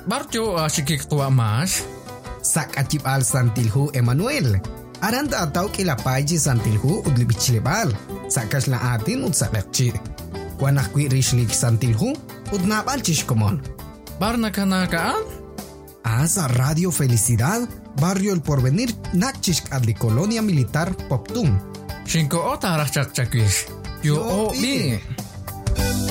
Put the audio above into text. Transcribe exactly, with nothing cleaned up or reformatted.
Barjo asikik tua mas. Sak acip al santilhu Emmanuel. Aranta atau kilapaji santilhu udli bicilebal. Sakas la atin ud sakakci. Kuanak kwi rishlik santilhu ud napal chishkomon. Bar nakanakaan? Asa Radio Felicidad, Barrio El Porvenir, nakchisk adli Colonia Militar Poptum. Shinko o tarach chak chakwish. Yo o bi.